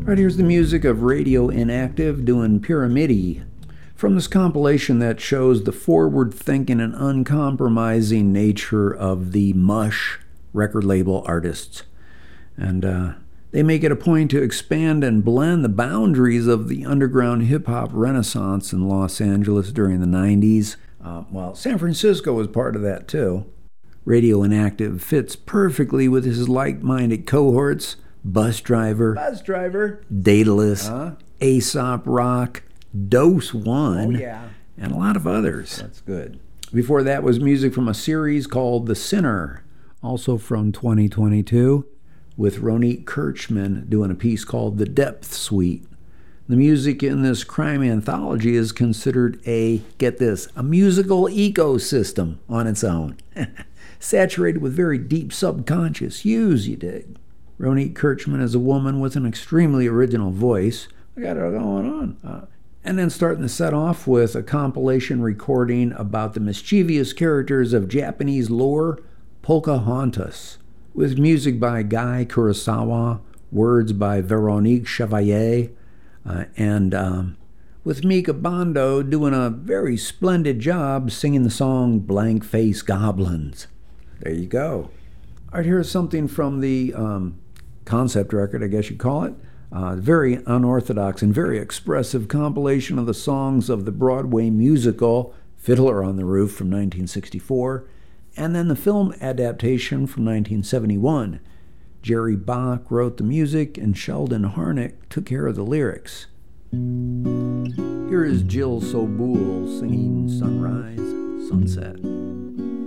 Right, here's the music of Radio Inactive doing Pyramidi from this compilation that shows the forward-thinking and uncompromising nature of the Mush record label artists. And they make it a point to expand and blend the boundaries of the underground hip-hop renaissance in Los Angeles during the 90s. Well, San Francisco was part of that too. Radio Inactive fits perfectly with his like-minded cohorts: Bus Driver, Daedalus, Aesop Rock, Dose One, and a lot of others. That's good. Before that was music from a series called The Sinner, also from 2022, with Ronit Kirchman doing a piece called The Depth Suite. The music in this crime anthology is considered get this, a musical ecosystem on its own, saturated with very deep subconscious hues, you dig. Ronit Kirchman is a woman with an extremely original voice. I got it all going on. And then starting the set off with a compilation recording about the mischievous characters of Japanese lore, Pocahontas, with music by Guy Kurosawa, words by Veronique Chevalier, and with Mika Bando doing a very splendid job singing the song Blank Face Goblins. There you go. All right, here's something from the concept record, I guess you'd call it. Very unorthodox and very expressive compilation of the songs of the Broadway musical Fiddler on the Roof from 1964, and then the film adaptation from 1971. Jerry Bach wrote the music, and Sheldon Harnick took care of the lyrics. Here is Jill Sobul singing Sunrise, Sunset.